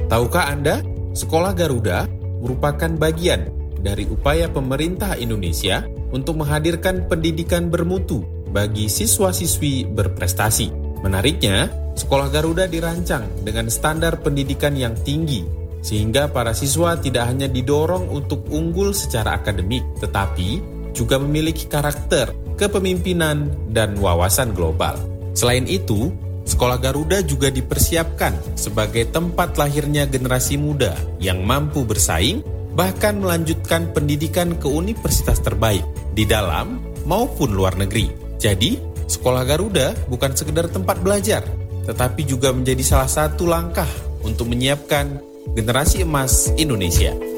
Tahukah Anda, Sekolah Garuda merupakan bagian dari upaya pemerintah Indonesia untuk menghadirkan pendidikan bermutu bagi siswa-siswi berprestasi. Menariknya, Sekolah Garuda dirancang dengan standar pendidikan yang tinggi, sehingga para siswa tidak hanya didorong untuk unggul secara akademik, tetapi juga memiliki karakter, kepemimpinan, dan wawasan global. Selain itu, Sekolah Garuda juga dipersiapkan sebagai tempat lahirnya generasi muda yang mampu bersaing, bahkan melanjutkan pendidikan ke universitas terbaik di dalam maupun luar negeri. Jadi, Sekolah Garuda bukan sekedar tempat belajar, tetapi juga menjadi salah satu langkah untuk menyiapkan generasi emas Indonesia.